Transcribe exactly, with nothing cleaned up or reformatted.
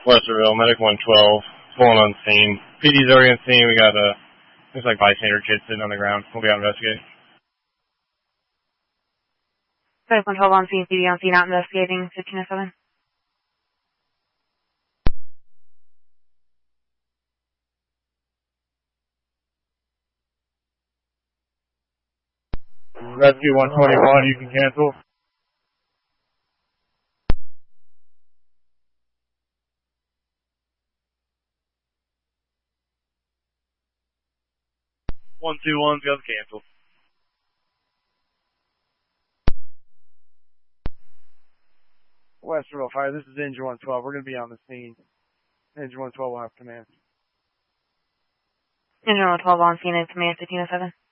Westerville, Medic one twelve, pulling on scene. P D's already on scene. We got a, looks like bystander kid sitting on the ground. We'll be out investigating. Medic one twelve on scene, P D on scene, out investigating, fifteen oh seven. Rescue one twenty-one, you can cancel. one two one's got canceled. Westerville Fire, this is Engine one twelve. We're going to be on the scene. Engine one twelve will have command. Engine one twelve on scene and command, fifteen oh seven.